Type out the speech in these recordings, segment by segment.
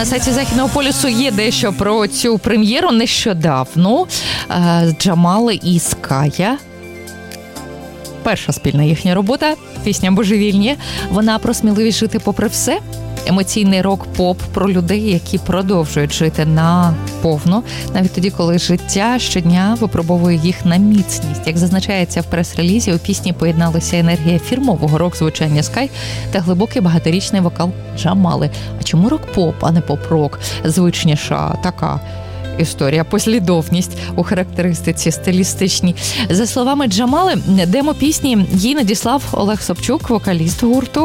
На сайті Західного полюсу є дещо про цю прем'єру нещодавно. Джамали і Ская. Перша спільна їхня робота, пісня «Божевільні». Вона про сміливість жити попри все. Емоційний рок-поп про людей, які продовжують жити наповно, навіть тоді, коли життя щодня випробовує їх на міцність. Як зазначається в прес-релізі, у пісні поєдналися енергія фірмового рок-звучання Скай та глибокий багаторічний вокал Джамали. А чому рок-поп, а не поп-рок? Звичніша така історія, послідовність у характеристиці стилістичній. За словами Джамали, демо пісні їй надіслав Олег Собчук, вокаліст гурту.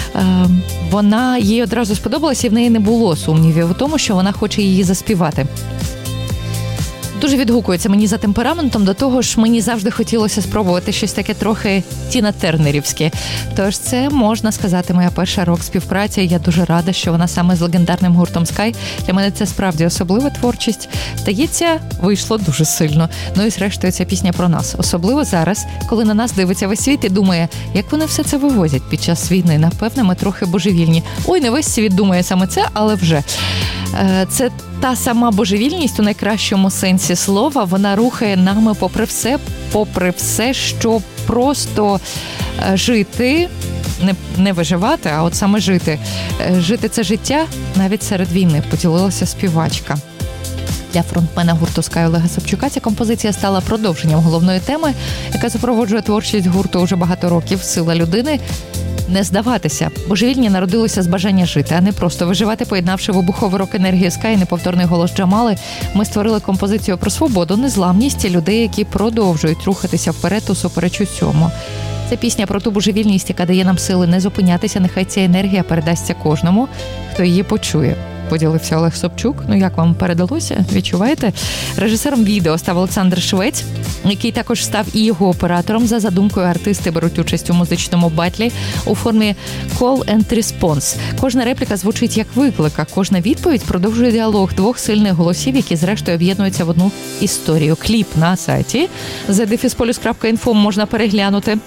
Вона їй одразу сподобалася, і в неї не було сумнівів у тому, що вона хоче її заспівати. Дуже відгукується мені за темпераментом, до того ж мені завжди хотілося спробувати щось таке трохи Тіна Тернерівське. Тож це, можна сказати, моя перша рок-співпраця, і я дуже рада, що вона саме з легендарним гуртом Скай. Для мене це справді особлива творчість. Здається, вийшло дуже сильно. Ну і зрештою ця пісня про нас. Особливо зараз, коли на нас дивиться весь світ і думає, як вони все це вивозять під час війни. Напевне, ми трохи божевільні. Ой, не весь світ думає саме це, але вже. Це та сама божевільність у найкращому сенсі слова, вона рухає нами попри все, що просто жити, не виживати, а от саме жити. Жити це життя навіть серед війни, поділилася співачка. Для фронтмена гурту Скай Олега Собчука ця композиція стала продовженням головної теми, яка супроводжує творчість гурту уже багато років. Сила людини – не здаватися. Божевільні народилися з бажання жити, а не просто виживати, поєднавши вибуховий рок-енергію Скай і неповторний голос Джамали. Ми створили композицію про свободу, незламність людей, які продовжують рухатися вперед усупереч усьому. Це пісня про ту божевільність, яка дає нам сили не зупинятися. Нехай ця енергія передасться кожному, хто її почує. Поділився Олег Собчук. Ну, як вам передалося? Відчуваєте? Режисером відео став Олександр Швець, який також став і його оператором. За задумкою, артисти беруть участь у музичному батлі у формі call and response. Кожна репліка звучить як виклик, а кожна відповідь продовжує діалог двох сильних голосів, які зрештою об'єднуються в одну історію. Кліп на сайті thedefispolus.info можна переглянути.